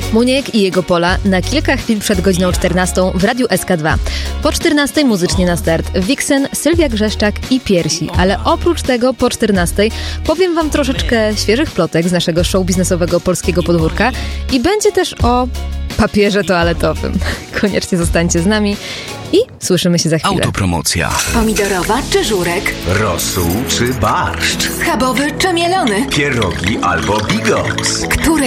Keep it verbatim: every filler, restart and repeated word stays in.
Muniek i jego Pola na kilka chwil przed godziną czternastą w Radiu S K dwa. Po czternastej muzycznie na start Vixen, Sylwia Grzeszczak i Piersi. Ale oprócz tego po czternastej powiem wam troszeczkę świeżych plotek z naszego show biznesowego polskiego podwórka i będzie też o papierze toaletowym. Koniecznie zostańcie z nami i słyszymy się za chwilę. Autopromocja. Pomidorowa czy żurek? Rosół czy barszcz? Schabowy czy mielony? Pierogi albo bigos? Które